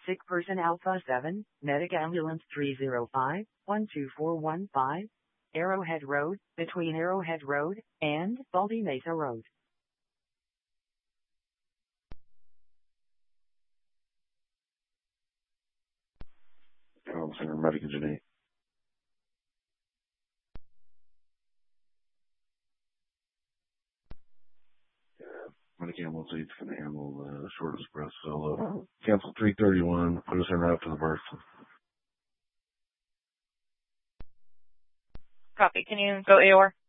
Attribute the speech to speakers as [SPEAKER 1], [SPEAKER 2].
[SPEAKER 1] Sick person Alpha 7, Medic Ambulance 305-12415, Arrowhead Road, between Arrowhead Road and Baldy Mesa Road.
[SPEAKER 2] Center Medic Engineer. Medic Ambulance 8's going to handle the shortest breath, so cancel 331, put us in right after the birth.
[SPEAKER 3] Copy. Can you go AOR?